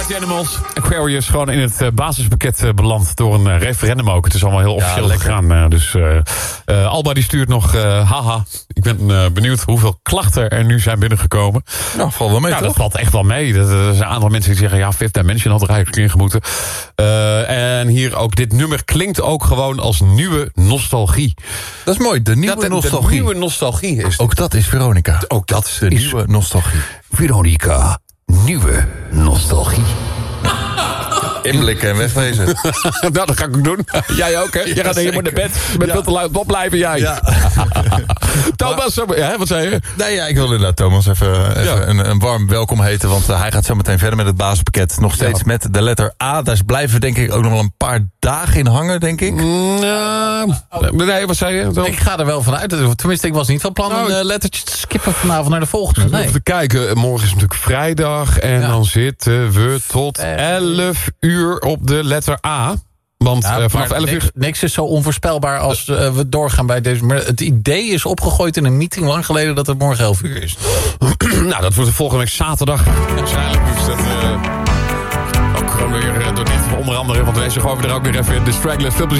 Party Animals, Aquarius, gewoon in het basispakket beland door een referendum ook. Het is allemaal heel officieel gegaan. Dus Alba die stuurt nog, haha. Ik ben benieuwd hoeveel klachten er nu zijn binnengekomen. Nou, valt wel mee, toch? Dat valt echt wel mee. Er zijn een aantal mensen die zeggen, ja, Fifth Dimension had er eigenlijk in gemoeten. En hier ook, dit nummer klinkt ook gewoon als nieuwe nostalgie. Dat is mooi, de nieuwe nostalgie. De nieuwe nostalgie is. Ook dat is Veronica. Ook dat is de nieuwe nostalgie. Veronica, nieuwe nostalgie. Inblikken en wegwezen. Nou, dat ga ik ook doen. Jij ook, hè? Jij gaat helemaal naar bed. Je bent veel te luid opblijven, jij. Ja. Thomas, wat zei je? Nee, ja, ik wil inderdaad Thomas even een warm welkom heten. Want hij gaat zo meteen verder met het basispakket. Nog steeds met de letter A. Daar blijven we denk ik ook nog wel een paar dagen in hangen, denk ik. Nee, wat zei je? Ik ga er wel vanuit. Tenminste, ik was niet van plan een lettertje te skippen vanavond naar de volgende. Nee. Even kijken. Morgen is natuurlijk vrijdag. En dan zitten we tot 11 uur op de letter A. Want vanaf 11 uur... Niks is zo onvoorspelbaar als we doorgaan bij deze... Maar het idee is opgegooid in een meeting lang geleden dat het morgen 11 uur is. Nou, dat wordt de volgende week zaterdag. Waarschijnlijk dus dat... ook gewoon weer door dit onder andere. Want wij gooien er ook weer even in. De Stragglers. Veel plezier.